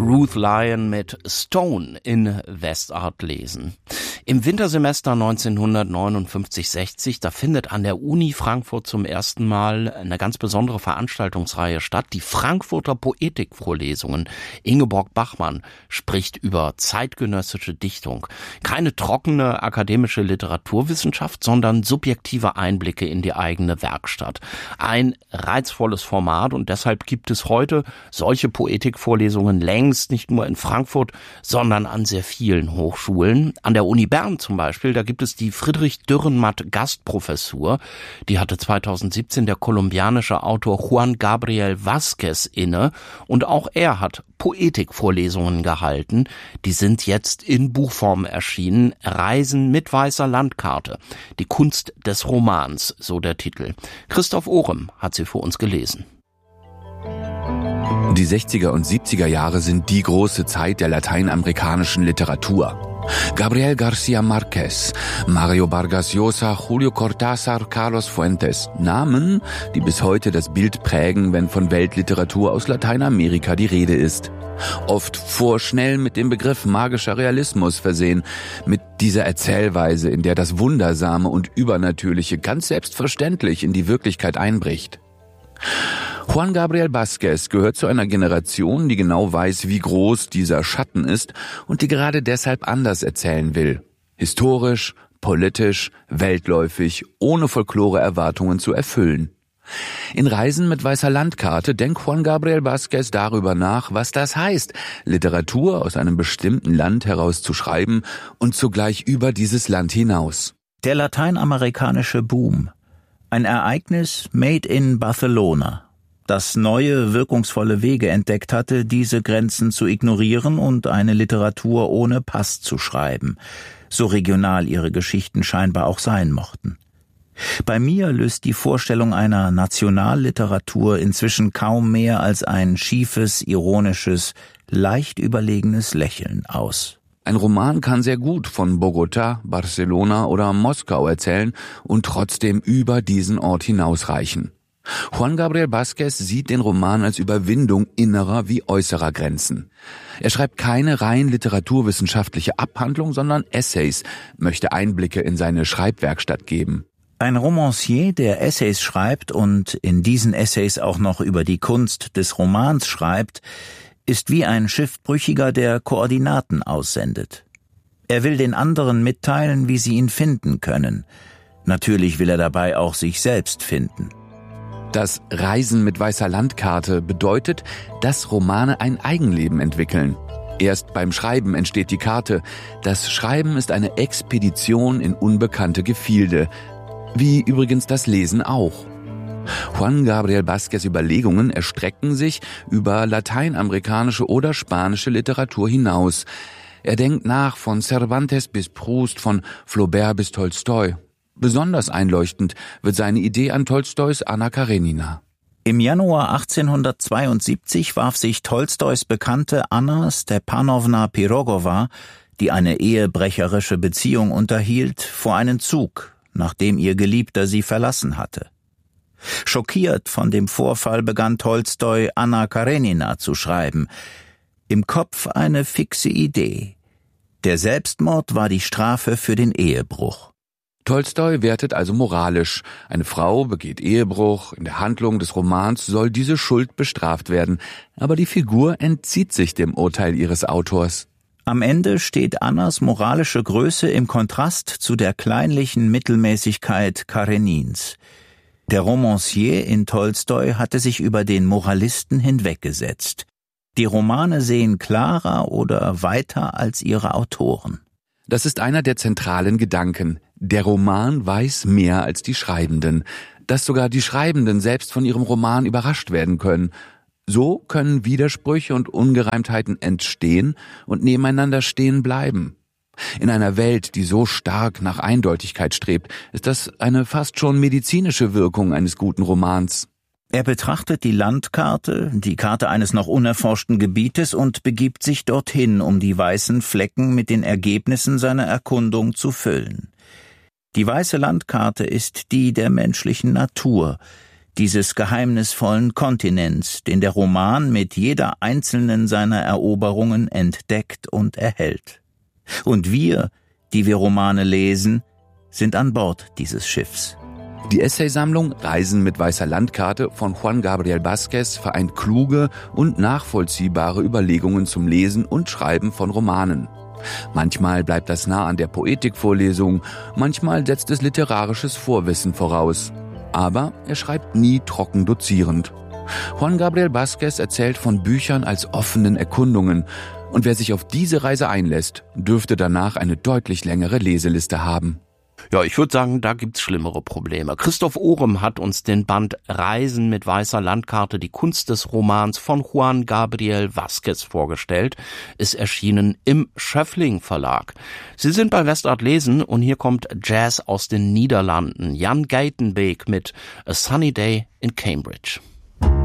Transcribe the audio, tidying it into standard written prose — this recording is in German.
Ruth Lyon mit Stone in Westart lesen. Im Wintersemester 1959/60, da findet an der Uni Frankfurt zum ersten Mal eine ganz besondere Veranstaltungsreihe statt, die Frankfurter Poetikvorlesungen. Ingeborg Bachmann spricht über zeitgenössische Dichtung. Keine trockene akademische Literaturwissenschaft, sondern subjektive Einblicke in die eigene Werkstatt. Ein reizvolles Format und deshalb gibt es heute solche Poetikvorlesungen längst nicht nur in Frankfurt, sondern an sehr vielen Hochschulen. An der Uni Bern zum Beispiel, da gibt es die Friedrich-Dürrenmatt-Gastprofessur. Die hatte 2017 der kolumbianische Autor Juan Gabriel Vázquez inne und auch er hat Poetikvorlesungen gehalten. Die sind jetzt in Buchform erschienen. Reisen mit weißer Landkarte. Die Kunst des Romans, so der Titel. Christoph Ohrem hat sie für uns gelesen. Die 60er und 70er Jahre sind die große Zeit der lateinamerikanischen Literatur. Gabriel García Márquez, Mario Vargas Llosa, Julio Cortázar, Carlos Fuentes. Namen, die bis heute das Bild prägen, wenn von Weltliteratur aus Lateinamerika die Rede ist. Oft vorschnell mit dem Begriff magischer Realismus versehen, mit dieser Erzählweise, in der das Wundersame und Übernatürliche ganz selbstverständlich in die Wirklichkeit einbricht. Juan Gabriel Vázquez gehört zu einer Generation, die genau weiß, wie groß dieser Schatten ist und die gerade deshalb anders erzählen will. Historisch, politisch, weltläufig, ohne Folklore-Erwartungen zu erfüllen. In Reisen mit weißer Landkarte denkt Juan Gabriel Vázquez darüber nach, was das heißt, Literatur aus einem bestimmten Land heraus zu schreiben und zugleich über dieses Land hinaus. Der lateinamerikanische Boom. Ein Ereignis made in Barcelona, das neue, wirkungsvolle Wege entdeckt hatte, diese Grenzen zu ignorieren und eine Literatur ohne Pass zu schreiben, so regional ihre Geschichten scheinbar auch sein mochten. Bei mir löst die Vorstellung einer Nationalliteratur inzwischen kaum mehr als ein schiefes, ironisches, leicht überlegenes Lächeln aus. Ein Roman kann sehr gut von Bogotá, Barcelona oder Moskau erzählen und trotzdem über diesen Ort hinausreichen. Juan Gabriel Vázquez sieht den Roman als Überwindung innerer wie äußerer Grenzen. Er schreibt keine rein literaturwissenschaftliche Abhandlung, sondern Essays, möchte Einblicke in seine Schreibwerkstatt geben. Ein Romancier, der Essays schreibt und in diesen Essays auch noch über die Kunst des Romans schreibt, ist wie ein Schiffbrüchiger, der Koordinaten aussendet. Er will den anderen mitteilen, wie sie ihn finden können. Natürlich will er dabei auch sich selbst finden. Das Reisen mit weißer Landkarte bedeutet, dass Romane ein Eigenleben entwickeln. Erst beim Schreiben entsteht die Karte. Das Schreiben ist eine Expedition in unbekannte Gefilde. Wie übrigens das Lesen auch. Juan Gabriel Vázquez' Überlegungen erstrecken sich über lateinamerikanische oder spanische Literatur hinaus. Er denkt nach von Cervantes bis Proust, von Flaubert bis Tolstoi. Besonders einleuchtend wird seine Idee an Tolstois Anna Karenina. Im Januar 1872 warf sich Tolstois Bekannte Anna Stepanowna Pirogowa, die eine ehebrecherische Beziehung unterhielt, vor einen Zug, nachdem ihr Geliebter sie verlassen hatte. Schockiert von dem Vorfall begann Tolstoi Anna Karenina zu schreiben. Im Kopf eine fixe Idee. Der Selbstmord war die Strafe für den Ehebruch. Tolstoi wertet also moralisch. Eine Frau begeht Ehebruch, in der Handlung des Romans soll diese Schuld bestraft werden, aber die Figur entzieht sich dem Urteil ihres Autors. Am Ende steht Annas moralische Größe im Kontrast zu der kleinlichen Mittelmäßigkeit Karenins. Der Romancier in Tolstoi hatte sich über den Moralisten hinweggesetzt. Die Romane sehen klarer oder weiter als ihre Autoren. Das ist einer der zentralen Gedanken. Der Roman weiß mehr als die Schreibenden. Dass sogar die Schreibenden selbst von ihrem Roman überrascht werden können. So können Widersprüche und Ungereimtheiten entstehen und nebeneinander stehen bleiben. In einer Welt, die so stark nach Eindeutigkeit strebt, ist das eine fast schon medizinische Wirkung eines guten Romans. Er betrachtet die Landkarte, die Karte eines noch unerforschten Gebietes und begibt sich dorthin, um die weißen Flecken mit den Ergebnissen seiner Erkundung zu füllen. Die weiße Landkarte ist die der menschlichen Natur, dieses geheimnisvollen Kontinents, den der Roman mit jeder einzelnen seiner Eroberungen entdeckt und erhält. Und wir, die wir Romane lesen, sind an Bord dieses Schiffs. Die Essaysammlung Reisen mit weißer Landkarte von Juan Gabriel Vázquez vereint kluge und nachvollziehbare Überlegungen zum Lesen und Schreiben von Romanen. Manchmal bleibt das nah an der Poetikvorlesung, manchmal setzt es literarisches Vorwissen voraus. Aber er schreibt nie trocken dozierend. Juan Gabriel Vázquez erzählt von Büchern als offenen Erkundungen. Und wer sich auf diese Reise einlässt, dürfte danach eine deutlich längere Leseliste haben. Ja, ich würde sagen, da gibt's schlimmere Probleme. Christoph Ohrem hat uns den Band Reisen mit weißer Landkarte, die Kunst des Romans von Juan Gabriel Vázquez vorgestellt. Ist erschienen im Schöffling Verlag. Sie sind bei Westart lesen und hier kommt Jazz aus den Niederlanden. Jan Geitenbeek mit A Sunny Day in Cambridge.